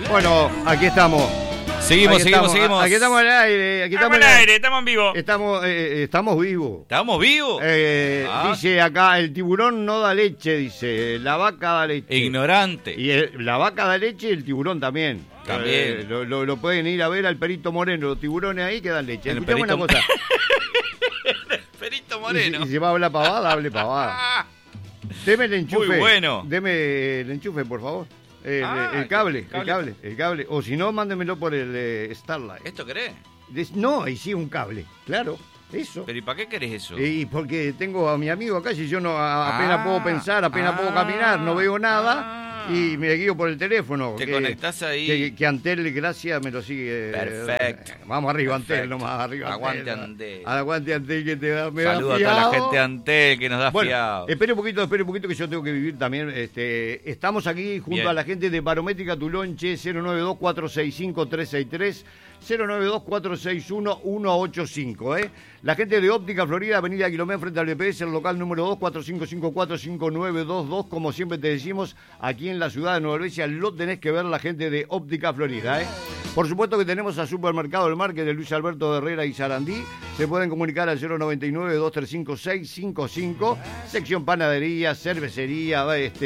Bueno, aquí estamos. Seguimos. Aquí estamos al aire. Estamos al aire, estamos en vivo. Estamos vivos. ¿Estamos vivos? Dice acá, el tiburón no da leche, dice. La vaca da leche. Ignorante. Y la vaca da leche y el tiburón también. También. Lo pueden ir a ver al Perito Moreno, los tiburones ahí que dan leche. Escuchame una cosa. Perito Moreno. Y si va a hablar pavada, hable pavada. Deme el enchufe. Muy bueno. Deme el enchufe, por favor. El cable. O si no, mándemelo por el Starlight. ¿Esto querés? No, y sí, un cable, claro. Eso. ¿Pero y para qué querés eso? Y porque tengo a mi amigo acá, si yo no apenas puedo pensar, apenas puedo caminar, no veo nada. Y me guío por el teléfono. Te conectás ahí. Que Antel, gracias, me lo sigue. Perfecto. Vamos arriba, Perfecto. Antel, nomás arriba. Aguante Antel. Aguante Antel, que te da. Saludos a toda la gente de Antel que nos da fiado. Espere un poquito que yo tengo que vivir también. Estamos aquí junto Bien. a la gente de Barométrica Tulonche, 092-465-363. 092-461-185, La gente de Óptica Florida, Avenida Quilomé, frente al BPS, el local número 2, 4554-5922. Como siempre te decimos, aquí en la ciudad de Nueva Helvecia lo tenés que ver la gente de Óptica Florida, Por supuesto que tenemos a Supermercado El Market de Luis Alberto Herrera y Sarandí. Se pueden comunicar al 099-235655. Sección panadería, cervecería,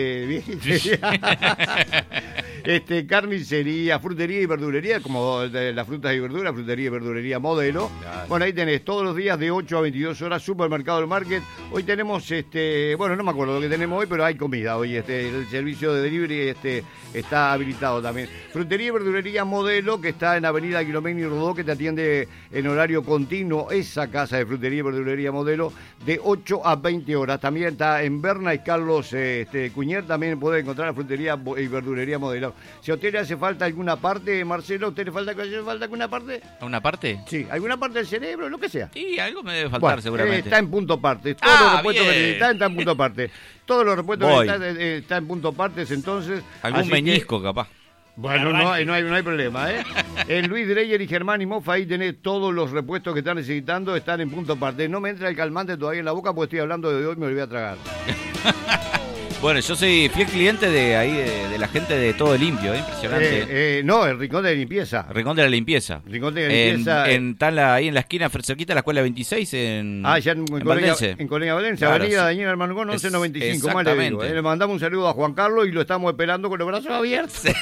carnicería, frutería y verdulería, como las frutas y verduras, frutería y verdulería Modelo. Claro. Bueno, ahí tenés todos los días de 8 a 22 horas, Supermercado El Market. Hoy tenemos, bueno, no me acuerdo lo que tenemos hoy, pero hay comida hoy. El servicio de delivery está habilitado también. Frutería y verdulería Modelo, que está en Avenida Quilomé y Rodó, que te atiende en horario continuo. Esa casa de frutería y verdulería Modelo, de 8 a 20 horas. También está en Berna y Carlos Cuñer, también puede encontrar la frutería y verdulería Modelo. Si a usted le hace falta alguna parte, Marcelo, ¿a usted le falta alguna parte? ¿Una parte? Sí, alguna parte del cerebro, lo que sea. Y algo me debe faltar, seguramente. Está en punto parte. Todos los repuestos que necesitan están en punto parte. Todos los repuestos que necesitan están en punto partes, entonces... Algún meñisco, capaz. Bueno, no hay problema, En Luis Dreyer y Germán y Mofa, ahí tenés todos los repuestos que están necesitando, están en punto parte. No me entra el calmante todavía en la boca porque estoy hablando de hoy, me lo voy a tragar. Bueno, yo soy fiel cliente de ahí de la gente de Todo Limpio, impresionante. No, el Rincón de la Limpieza. Rincón de la Limpieza. Rincón de la Limpieza. Ahí en la esquina, cerquita de la escuela 26, en ya en Valdense. En Colega Valencia, Claro, Avenida Daniel Armangón, 1195. Exactamente. Le mandamos un saludo a Juan Carlos y lo estamos esperando con los brazos abiertos. Sí.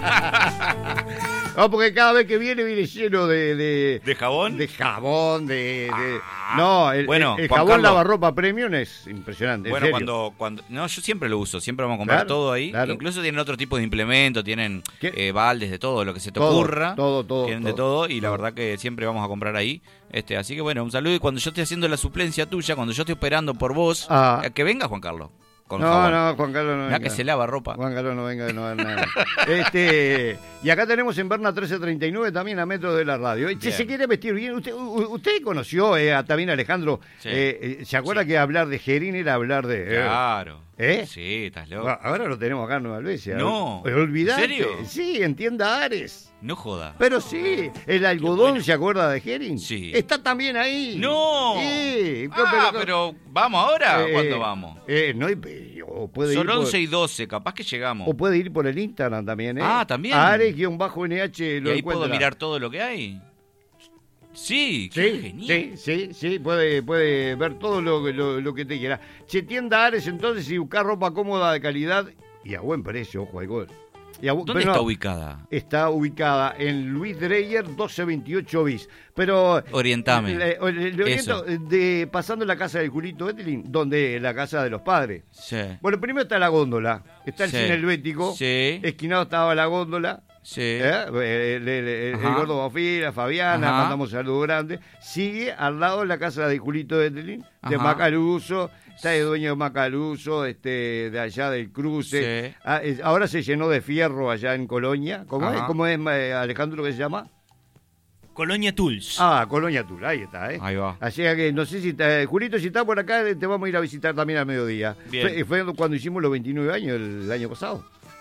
No, porque cada vez que viene lleno ¿De jabón? De jabón, No, el jabón Carlos, lavarropa premium es impresionante. Bueno, cuando no, yo siempre lo uso, siempre vamos a comprar todo ahí. Claro. Incluso tienen otro tipo de implementos, tienen baldes de todo, lo que se te ocurra. Todo. Tienen de todo y la verdad que siempre vamos a comprar ahí. Así que bueno, un saludo. Y cuando yo esté haciendo la suplencia tuya, cuando yo esté operando por vos, que venga Juan Carlos. Juan Carlos no venga. Que se lava ropa. Juan Carlos no venga, no va nada. Y acá tenemos en Berna 1339 también a metros de la radio. Se quiere vestir bien. Usted conoció también a Alejandro. Sí. ¿Se acuerda que hablar de Gerín era hablar de... Claro. Sí, estás loco. Ahora lo tenemos acá en Nueva Helvecia. No. Olvidate. ¿En serio? Sí, en tienda Ares. No joda. Pero sí, el algodón, ¿se acuerda de Gerín? Sí. Está también ahí. ¡No! Sí. Pero ¿vamos ahora? ¿Cuándo vamos? Son 11 y 12, capaz que llegamos. O puede ir por el Instagram también, también. Ares-NH lo ¿Y ahí encuentra. puedo mirar todo lo que hay? Sí, qué genial. Sí, puede ver todo lo que te quiera. Tienda Ares, entonces, y buscar ropa cómoda de calidad y a buen precio, ojo al gol. ¿Dónde está ubicada? Está ubicada en Luis Dreyer 1228 bis. Pero orientame. Le oriento pasando la casa del Julito Etelin, donde la casa de los padres. Sí. Bueno, primero está la góndola, está el cine helvético, esquinado estaba la góndola. Sí. El gordo Bafí, la Fabiana, mandamos saludos grandes. Sigue al lado de la casa de Julito Etelin, de Macaluso. Está el dueño de Macaluso, de allá del cruce. Sí. Ahora se llenó de fierro allá en Colonia. ¿Cómo es Alejandro, que se llama? Colonia Tools. Colonia Tools, ahí está, Ahí va. Así que no sé si está, Julito, si está por acá, te vamos a ir a visitar también al mediodía. Fue cuando hicimos los 29 años el año pasado.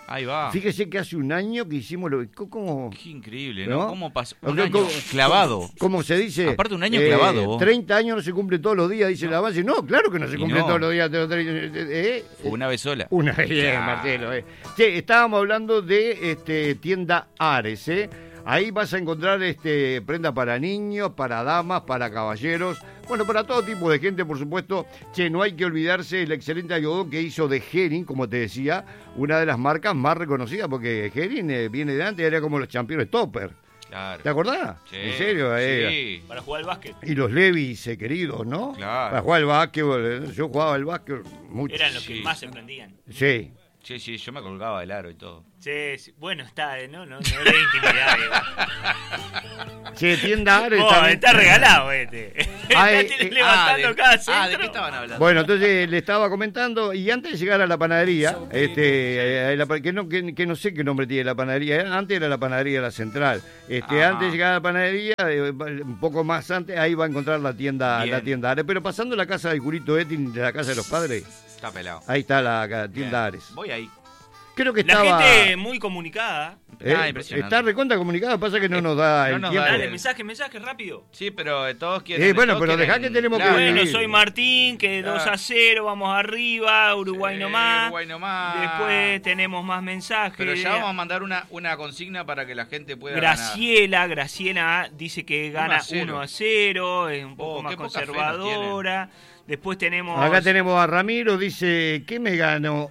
Ahí va. Fíjese que hace un año que hicimos lo... ¿Cómo? Qué increíble, ¿no? ¿Cómo pasó? Un año clavado. ¿Cómo se dice? Aparte un año clavado. 30 años no se cumple todos los días, dice el avance. No, claro que no se cumple todos los días. Fue una vez sola. Una vez, Marcelo. Che, estábamos hablando de tienda Ares, Ahí vas a encontrar prenda para niños, para damas, para caballeros, bueno, para todo tipo de gente, por supuesto. Che, no hay que olvidarse el excelente algodón que hizo de Hering, como te decía, una de las marcas más reconocidas, porque Hering viene de antes, era como los campeones Topper. Claro. ¿Te acordás? Sí, ¿En serio? Sí. Para jugar al básquet. Y los Levi's queridos, ¿no? Claro. Para jugar al básquet, yo jugaba al básquet mucho. Eran los que más se prendían. Sí. Sí, yo me colgaba del aro y todo. Sí. Bueno, está, no era intimidad. Che, tienda Ares. Está regalado levantando cada centro. ¿De qué estaban hablando? Bueno, entonces le estaba comentando, y antes de llegar a la panadería, que no sé qué nombre tiene la panadería, antes era la panadería La Central. Antes de llegar a la panadería, un poco más antes, ahí va a encontrar la tienda Ares. Pero pasando la casa del Curito Etin, de la casa de los padres. Está pelado. Ahí está la tienda Ares. Voy ahí. Creo que la gente muy comunicada. Está recontra comunicada, pasa que no nos da el tiempo. Dale, mensaje rápido. Sí, pero todos quieren... pero dejá que tenemos que... Bueno, soy Martín, que 2-0, vamos arriba, Uruguay nomás. Después tenemos más mensajes. Pero ya vamos a mandar una consigna para que la gente pueda Graciela dice que gana 1-0, es un poco más conservadora. Después tenemos... Acá tenemos a Ramiro, dice, ¿qué me gano?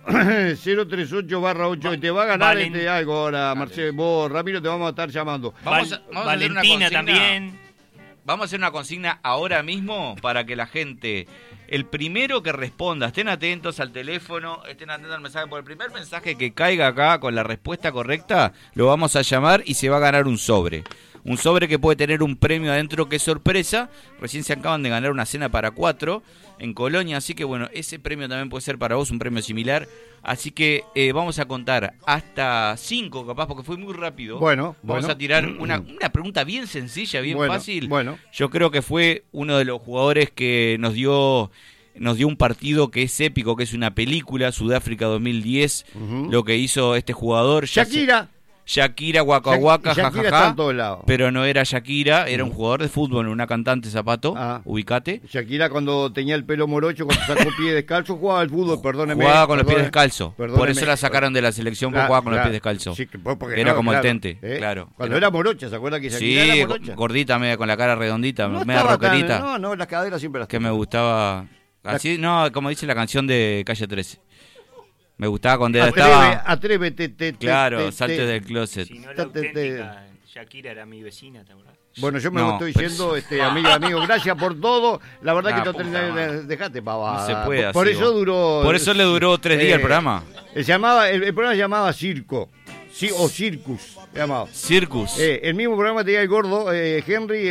038/8, te va a ganar algo ahora, Marcelo. Vos, Ramiro, te vamos a estar llamando. Vamos a Valentina también. Vamos a hacer una consigna ahora mismo para que la gente, el primero que responda, estén atentos al teléfono, estén atentos al mensaje, por el primer mensaje que caiga acá con la respuesta correcta, lo vamos a llamar y se va a ganar un sobre. Un sobre que puede tener un premio adentro que es sorpresa. Recién se acaban de ganar una cena para 4 en Colonia, así que bueno, ese premio también puede ser para vos, un premio similar. Así que vamos a contar hasta 5 capaz, porque fue muy rápido. Vamos a tirar una pregunta bien sencilla, bien fácil. Yo creo que fue uno de los jugadores que nos dio un partido que es épico, que es una película, Sudáfrica 2010, lo que hizo este jugador. Shakira, Waka Waka, jajaja, pero no era Shakira, era un jugador de fútbol, una cantante, Zapato, ubicate. Shakira cuando tenía el pelo morocho, cuando sacó pie descalzo, jugaba al fútbol, perdóneme. Jugaba con los pies descalzos, por eso la sacaron de la selección, porque jugaba con los pies descalzos. Sí, era como el Tente, claro. Cuando era morocha, ¿se acuerda que Shakira era morocha? Sí, gordita, con la cara redondita, media rockerita. No, las caderas siempre las que me gustaba, así, como dice la canción de Calle 13. Me gustaba cuando estaba... Atrévete. Claro, salte del closet. Si no, la auténtica Shakira era mi vecina, ¿te acordás? Bueno, yo me estoy diciendo, amigo, gracias por todo. La verdad que no dejate pavada. No se puede por así, eso duró... Por eso le duró 3 días el programa. El programa se llamaba Circo. Sí, o Circus, llamado. Circus. El mismo programa tenía el gordo Henry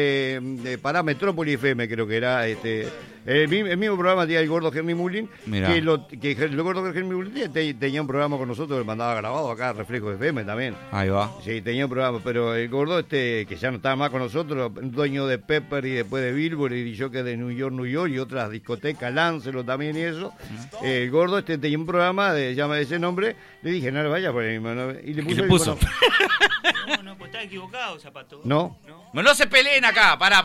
en Pará Metrópoli FM, creo que era. El mismo programa tenía el gordo Henry Mullin. Que el gordo Henry Mullin tenía un programa con nosotros, que mandaba grabado acá, Reflejo FM también. Ahí va. Sí, tenía un programa, pero el gordo que ya no estaba más con nosotros, dueño de Pepper y después de Billboard y yo que de New York y otras discotecas, Lancelo también y eso. El gordo tenía un programa, llama de ese nombre, le dije, no le vaya por ahí, y le puso. No, pues está equivocado, Zapato. No se peleen acá, pará.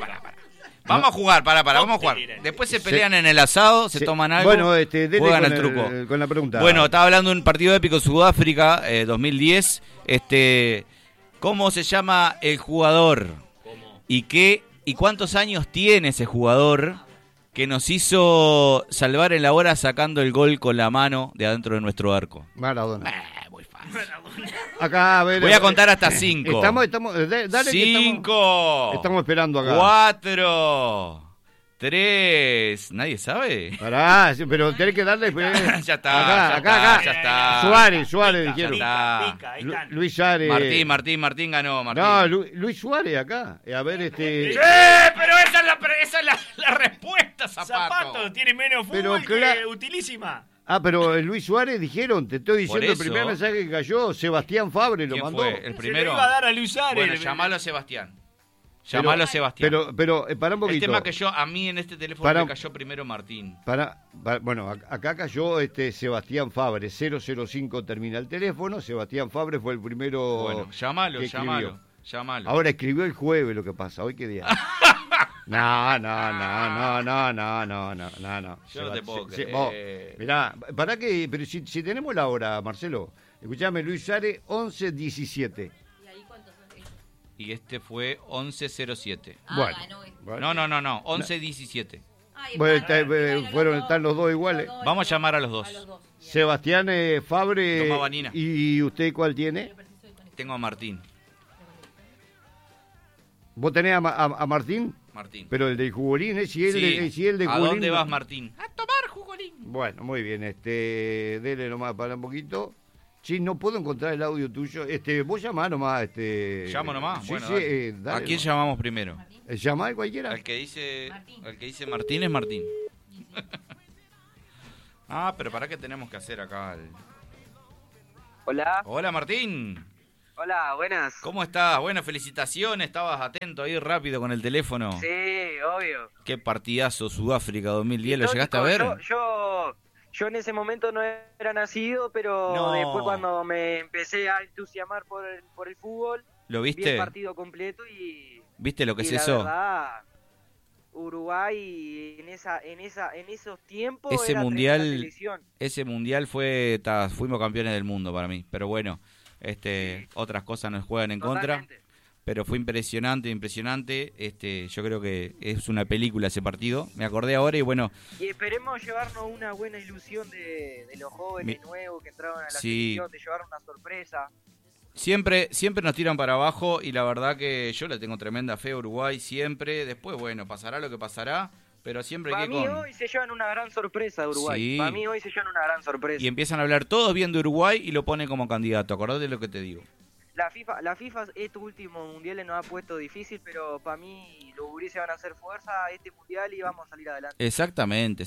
Vamos a jugar, vamos a jugar. Después se pelean en el asado, se toman algo, juegan al truco. Con la pregunta. Bueno, estaba hablando de un partido épico Sudáfrica 2010. ¿Cómo se llama el jugador? ¿Cómo? ¿Y cuántos años tiene ese jugador que nos hizo salvar en la hora sacando el gol con la mano de adentro de nuestro arco? Maradona. Muy fácil. Acá, a ver, voy a contar hasta 5. Dale 5. Estamos esperando acá. 4. 3. ¿Nadie sabe? Pará, pero tenés que darle. Ya está. Acá. Ya está. Suárez, dijeron. Luis Suárez. Martín ganó. No, Luis Suárez acá. A ver, Sí, pero esa es la respuesta, Zapato tiene menos fútbol que utilísima. Pero Luis Suárez dijeron, te estoy diciendo, el primer mensaje que cayó, Sebastián Fabre lo mandó. Fue? ¿El primero? Se lo iba a dar a Luis Suárez. Bueno, llamalo a Sebastián. Llamalo, Sebastián. Pero para un poquito. El tema que a mí en este teléfono me cayó primero Martín. Bueno, acá cayó Sebastián Fabre, 005 termina el teléfono. Sebastián Fabre fue el primero. Bueno, llamalo. Ahora escribió el jueves, lo que pasa. ¿Hoy qué día? No. Yo no te puedo creer. Mirá, ¿para qué? Pero si tenemos la hora, Marcelo. Escuchame, Luis Sare, 11:17. Y este fue 11:07. Bueno. No, 11:17. Bueno, están los dos iguales. Vamos a llamar a los dos. Sebastián Fabre. Toma Vanina. ¿Y usted cuál tiene? Tengo a Martín. ¿Vos tenés a Martín? Martín. Pero el de Jugolín, ¿eh? Si el de ¿A Jugolín, dónde vas, Martín? A tomar Jugolín. Bueno, muy bien. Dele nomás para un poquito. Sí, no puedo encontrar el audio tuyo. Vos llamá nomás. ¿Llamo nomás? Sí, bueno, sí, dale. dale ¿A quién nomás. llamamos primero? ¿Llamá a cualquiera? El que dice Martín es Martín. Pero ¿para qué tenemos que hacer acá? Hola. Hola, Martín. Hola, buenas. ¿Cómo estás? Bueno, felicitaciones. Estabas atento ahí rápido con el teléfono. Sí, obvio. Qué partidazo Sudáfrica 2010. ¿Lo llegaste a ver? Yo en ese momento no era nacido, pero después cuando me empecé a entusiasmar por el fútbol, ¿lo viste? Vi el partido completo y... ¿Viste lo que es la eso? Verdad, Uruguay en esos tiempos ese era mundial, selección. Ese mundial fuimos campeones del mundo para mí, pero bueno, otras cosas nos juegan en Totalmente. contra. Pero fue impresionante. Yo creo que es una película ese partido. Me acordé ahora y bueno. Y esperemos llevarnos una buena ilusión de los jóvenes nuevos que entraban a la selección, de llevar una sorpresa. Siempre nos tiran para abajo y la verdad que yo le tengo tremenda fe a Uruguay siempre. Después, bueno, pasará lo que pasará, pero siempre hay que Para mí hoy se llevan una gran sorpresa de Uruguay. Sí. Para mí hoy se llevan una gran sorpresa. Y empiezan a hablar todos bien de Uruguay y lo ponen como candidato. Acordate de lo que te digo. La FIFA estos últimos mundiales nos ha puesto difícil, pero para mí los gurises van a hacer fuerza este mundial y vamos a salir adelante. Exactamente.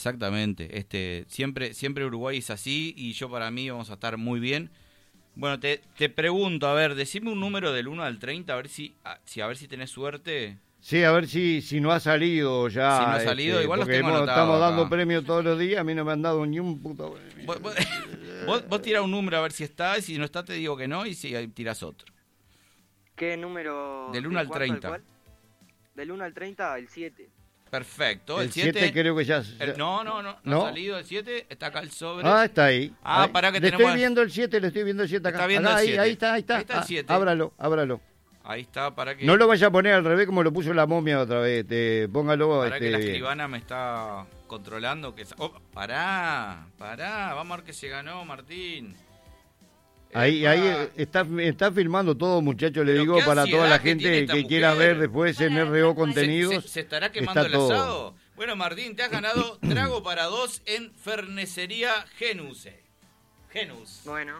Siempre Uruguay es así y yo para mí vamos a estar muy bien. Bueno, te pregunto, a ver, decime un número del 1 al 30, a ver si tenés suerte. Sí, a ver si no ha salido ya. Si no ha salido, igual los tengo anotados estamos acá. dando premios todos los días, a mí no me han dado ni un puto premio. Vos tirás un número a ver si está, y si no está te digo que no, y si tirás otro. ¿Qué número? Del 1 al 30. Del 1 al 30, el 7. Perfecto, el 7 creo que ya... No ha salido el 7, está acá el sobre. Está ahí. Pará que tenemos... Estoy viendo el 7 acá. Está viendo el 7. Ahí está. Ahí está el 7. Ábralo. Ahí está, para que... No lo vaya a poner al revés como lo puso la momia otra vez. Póngalo... Para que la escribana me está controlando. Pará. Vamos a ver que se ganó, Martín. Ahí está filmando todo, muchachos, le digo, para toda la gente que quiera ver después en RO Contenidos. ¿Se estará quemando el asado? Bueno, Martín, te has ganado trago para dos en Fernesería Genus. Bueno.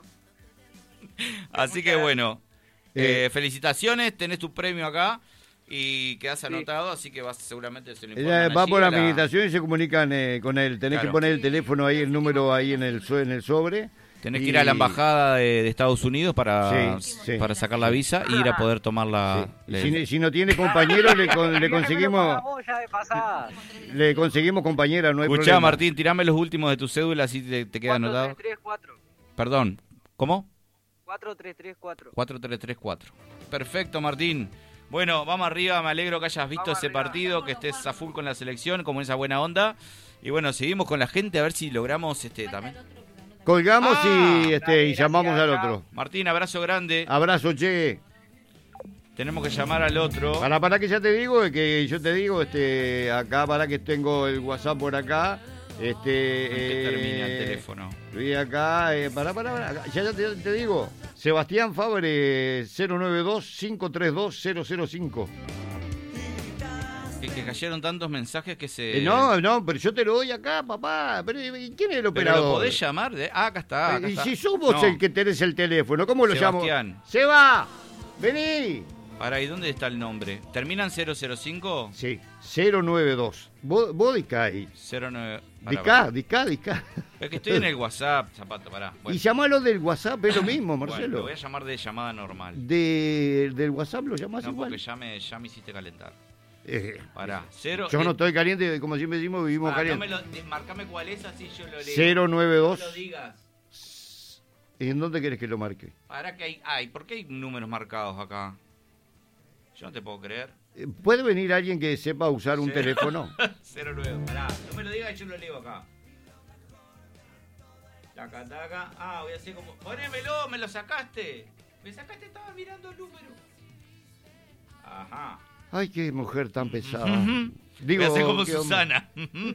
Así que bueno, felicitaciones, tenés tu premio acá y quedás anotado, así que seguramente se lo informan. Va por la administración y se comunican con él. Tenés que poner el teléfono ahí, el número ahí en el sobre. Tenés que ir a la embajada de Estados Unidos para sacar la visa y ir a poder tomarla. Si no tiene compañero, le conseguimos compañera, no hay problema. Escuchá, Martín, tirame los últimos de tu cédula, así te queda anotado. 4334. Perdón, ¿cómo? 4334. 4334. Perfecto, Martín. Bueno, vamos arriba, me alegro que hayas visto ese partido, que estés a full con la selección, como esa buena onda. Y bueno, seguimos con la gente a ver si logramos también. Colgamos y llamamos al otro. Martín, abrazo grande. Abrazo, che. Tenemos que llamar al otro. Para que ya te digo, acá para que tengo el WhatsApp por acá. ¿En qué termina el teléfono? Estoy acá, ya te digo. Sebastián Fabre 092-532-005. Que cayeron tantos mensajes que se... No, pero yo te lo doy acá, papá. Pero, ¿quién es el operador? ¿Pero lo podés llamar? Acá está. Y si sos vos el que tenés el teléfono, ¿cómo lo llamo? Sebastián. ¡Seba! ¡Vení! Pará, ¿y dónde está el nombre? ¿Terminan 005? Sí, 092. Vos dicá ahí. 09. Dicá. Es que estoy en el WhatsApp, Zapato, pará. Bueno. Y llamalo del WhatsApp, es lo mismo, Marcelo. Bueno, lo voy a llamar de llamada normal. Del WhatsApp lo llamás igual. No, porque ya me hiciste calentar. Pará, yo no estoy caliente, como siempre decimos, vivimos caliente. Marcame cuál es, así yo lo leo. 092. No lo digas. ¿Y en dónde querés que lo marque? Pará que ¿por qué hay números marcados acá? Yo no te puedo creer. ¿Puede venir alguien que sepa usar un teléfono? 09, pará, no me lo digas, yo lo leo acá. Taca. Voy a hacer como... Ponémelo, me lo sacaste. Estaba mirando el número. Ajá. Ay, qué mujer tan pesada. Digo, voy a hacer como Susana.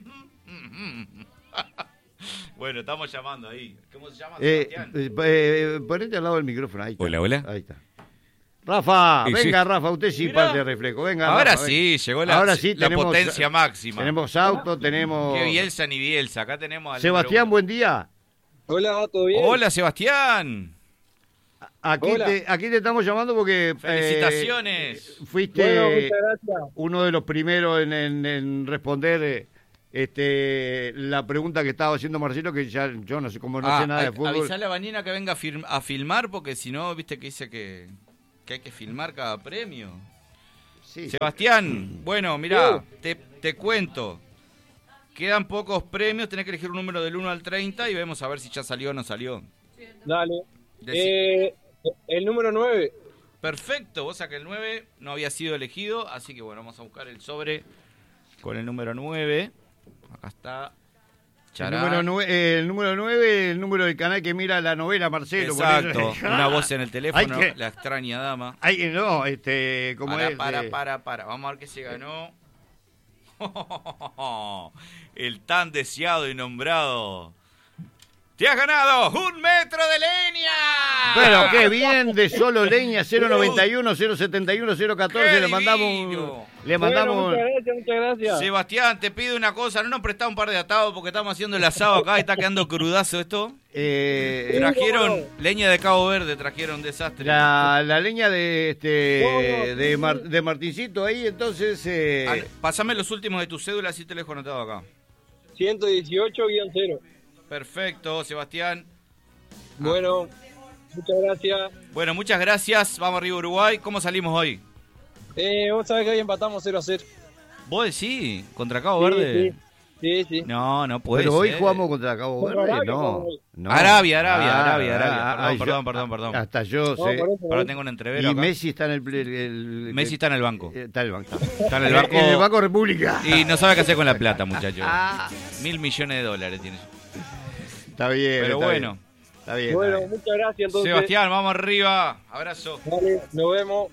Bueno, estamos llamando ahí. ¿Cómo se llama, Sebastián? Ponete al lado del micrófono. Ahí está. Hola. Ahí está. Rafa, y venga, sí. Rafa, usted sí parte de reflejo. Venga, ahora Rafa, sí, llegó ahora sí, la tenemos, potencia máxima. Tenemos auto, tenemos... Qué Bielsa ni Bielsa. Acá tenemos al Sebastián, buen día. Hola, ¿todo bien? Hola, Sebastián. Aquí te estamos llamando porque... Felicitaciones. Fuiste uno de los primeros en responder la pregunta que estaba haciendo Marcelo, que ya yo no sé cómo no sé nada de fútbol. Avisale a Vanina que venga a filmar, porque si no, viste que dice que hay que filmar cada premio. Sí, Sebastián, bueno, mirá, te cuento. Quedan pocos premios, tenés que elegir un número del 1 al 30 y vemos a ver si ya salió o no salió. Dale. El número 9. Perfecto, vos sabés que el 9 no había sido elegido, así que bueno, vamos a buscar el sobre con el número 9. Acá está. El número 9, el número del canal que mira la novela, Marcelo. Exacto, una voz en el teléfono, la extraña dama. No, ¿cómo es? Para, vamos a ver qué se ganó. El tan deseado y nombrado. ¡Te has ganado 1 metro de leña! Bueno, qué bien, de solo leña, 091, 071, 014, le mandamos... Bueno, muchas gracias. Sebastián, te pido una cosa, no nos prestás un par de atados porque estamos haciendo el asado acá y está quedando crudazo esto. Trajeron leña de Cabo Verde, trajeron desastre. La leña de Martincito ahí, entonces... Pasame los últimos de tu cédula, así te lo dejo anotado acá. 118-0. Perfecto, Sebastián. Bueno, muchas gracias. Bueno, muchas gracias. Vamos arriba Uruguay. ¿Cómo salimos hoy? Vos sabés que hoy empatamos 0-0. ¿Vos decís? ¿Contra Cabo Verde? Sí. No puede ser. Pero hoy jugamos contra Cabo Verde, no. Arabia. Perdón. Hasta yo sé. Ahora tengo un entrevero y acá. Messi está en el Messi está en el banco. Está en el banco. Está en el banco. En el Banco República. Y no sabe qué hacer con la plata, muchachos. $1.000 millones tiene. Está bien. Pero bueno. Está bien. Bueno, muchas gracias entonces. Sebastián, vamos arriba. Abrazo. Vale, nos vemos.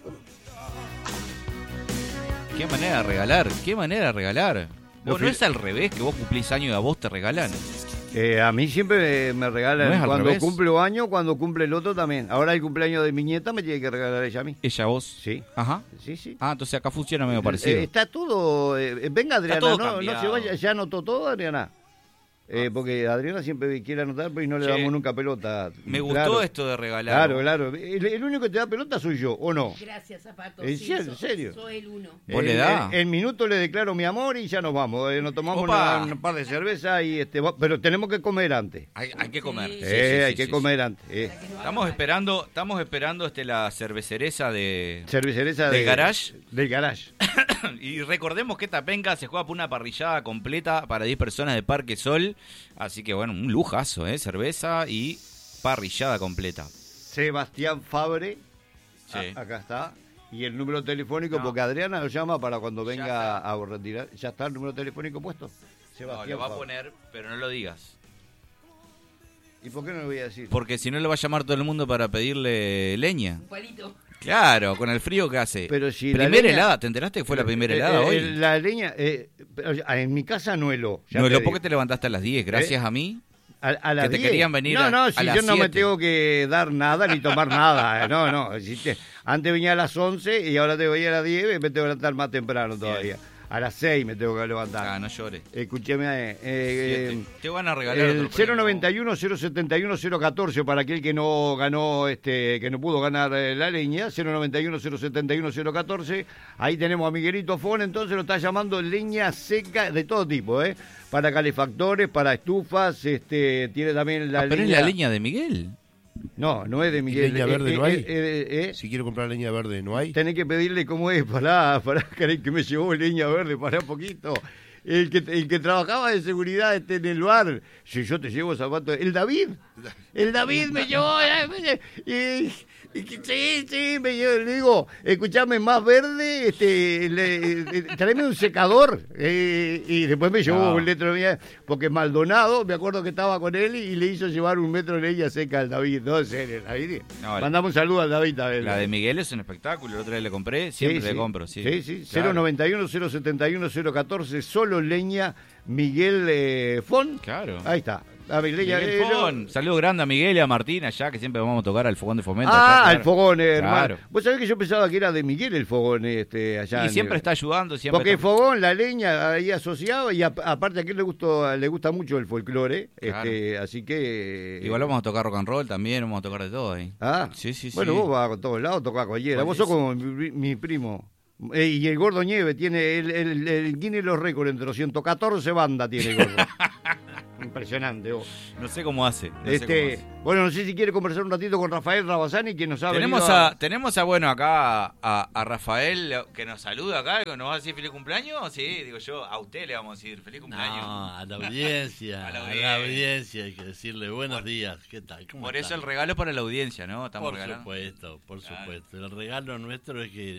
Qué manera de regalar. Vos no es al revés, que vos cumplís años y a vos te regalan. A mí siempre me regalan, ¿No es al cuando revés? cumplo año, cuando cumple el otro también. Ahora el cumpleaños de mi nieta me tiene que regalar ella a mí. ¿Ella vos? Sí. Ajá. Sí. Entonces acá funciona medio parecido. Está todo... venga Adriana, todo no cambiado. se vaya, ya anotó todo Adriana. Porque Adriana siempre quiere anotar, pero y no le damos nunca pelota. Me gustó esto de regalar. Claro. El único que te da pelota soy yo, ¿o no? Gracias, Zapato. ¿En serio? Soy el uno. ¿Vos le da? En minuto le declaro mi amor y ya nos vamos. Nos tomamos un par de cerveza y pero tenemos que comer antes. Hay que comer. Sí. Hay que comer antes. Estamos esperando la cervecereza Cervecereza del garage. Del garage. Y recordemos que esta penca se juega por una parrillada completa para 10 personas de Parque Sol. Así que bueno, un lujazo, cerveza y parrillada completa. Sebastián Fabre. Sí. Acá está. Y el número telefónico, porque Adriana lo llama para cuando venga a retirar. ¿Ya está el número telefónico puesto? No, lo va a poner, pero no lo digas. ¿Y por qué no lo voy a decir? Porque si no lo va a llamar todo el mundo para pedirle leña. Un palito. Claro, con el frío que hace. Pero si primera helada, ¿te enteraste que fue la primera helada hoy? La leña, en mi casa no heló. No heló porque te levantaste a las 10, gracias a mí. A las que te 10. querían venir No, si a yo las no me 7. tengo que dar nada ni tomar nada. No. Antes venía a las 11 y ahora te voy a las 10 y me tengo que levantar más temprano todavía. A las 6 me tengo que levantar. Ah, no llores. Escúcheme. Te van a regalar el otro premio. 091-071-014 para aquel que no ganó, que no pudo ganar la leña. 091-071-014. Ahí tenemos a Miguelito Fon, entonces lo está llamando leña seca de todo tipo, para calefactores, para estufas, tiene también la ¿Pero es la leña de Miguel? No, no es de Miguel. ¿Leña verde no hay? Si quiero comprar leña verde, ¿no hay? Tenés que pedirle cómo es, pará, que me llevó leña verde, pará un poquito. El que trabajaba de seguridad en el bar, si yo te llevo zapatos, el David me llevó, sí, me llevó, le digo, escuchame, más verde, tráeme un secador, y después me llevó un litro de leña, porque Maldonado, me acuerdo que estaba con él y le hizo llevar un metro de leña seca al David, no, en serio, David, mandamos un saludo al David también. La de Miguel es un espectáculo, el otro día le compré, siempre le compro, sí. Sí, claro. 091-071-014, solo leña, Miguel Fon. Claro. Ahí está. Miguel Fon. Saludo grande a Miguel y a Martín allá, que siempre vamos a tocar al fogón de Fomento. Al fogón, hermano. Claro. Vos sabés que yo pensaba que era de Miguel el fogón allá. Y siempre está ayudando, siempre. Porque el fogón, la leña, ahí asociado, y aparte a aquel le gusta mucho el folclore, claro. Así que... Igual vamos a tocar rock and roll también, vamos a tocar de todo ahí. Sí. Bueno, vos vas a todos lados, tocás cualquiera. Vos sos como mi primo. Y el Gordo Nieve tiene el Guinness los récords, entre los 114 bandas tiene el Gordo. Impresionante, vos. No sé cómo hace. Bueno, no sé si quiere conversar un ratito con Rafael Rabasani, que nos ha tenemos acá a Rafael, que nos saluda acá, que nos va a decir feliz cumpleaños. Sí, digo yo, a usted le vamos a decir feliz cumpleaños. No, a la audiencia, a la audiencia hay que decirle buenos días, ¿qué tal? ¿Cómo por están? eso el regalo es para la audiencia, ¿no? Estamos Por supuesto. El regalo nuestro es que